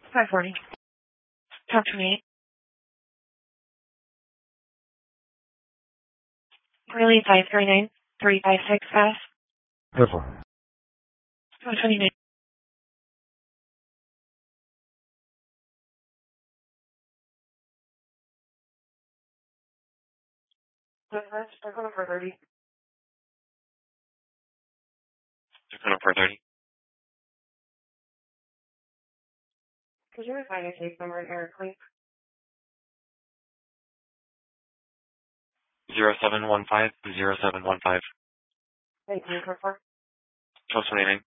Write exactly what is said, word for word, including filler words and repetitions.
five forty. Top twenty-eight. Really five three nine three five six five. Careful. Top twenty-nine. They're going for thirty. They're going for thirty. Could you find a case number, Eric, please? Zero seven one five zero seven one five. Thank you, confirm. Twelve twenty nine.